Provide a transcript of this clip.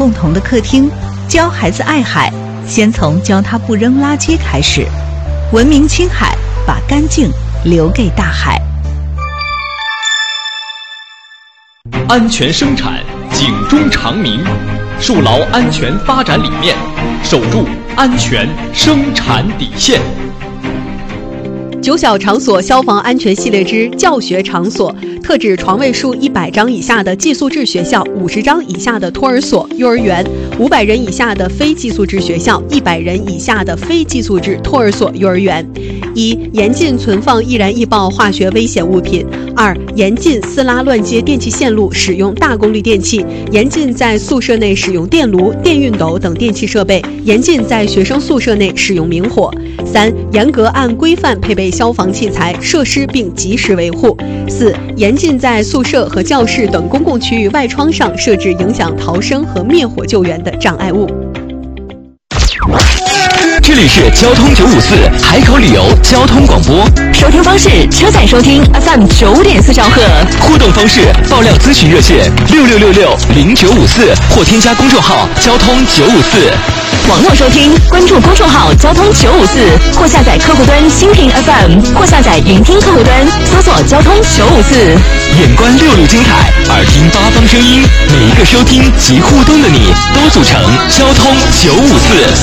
共同的客厅，教孩子爱海，先从教他不扔垃圾开始。文明青海，把干净留给大海。 安全生产，警钟长鸣，树牢安全发展理念，守住安全生产底线。 9小场所消防安全系列之教学场所，特指床位数100张以下的寄宿制学校、50张以下的托儿所、幼儿园，500人以下的非寄宿制学校，100人以下的非寄宿制托儿所、幼儿园。1. 严禁存放易燃易爆化学危险物品。2. 严禁撕拉乱接电气线路，使用大功率电器，严禁在宿舍内使用电炉、电熨斗等电气设备，严禁在学生宿舍内使用明火。3. 严格按规范配备消防器材设施并及时维护。4. 严禁在宿舍和教室等公共区域外窗上设置影响逃生和灭火救援的障碍物。 这里是交通954海口旅游交通广播， 收听方式：车载收听 FM 9.4兆赫， 互动方式：爆料咨询热线66660954或添加公众号交通954。 网络收听，关注公众号交通954，或下载客户端蜻蜓 FM， 或下载云听客户端，搜索交通954。 眼观6路精彩，耳听8方声音，每一个收听及互动的你，都组成交通954。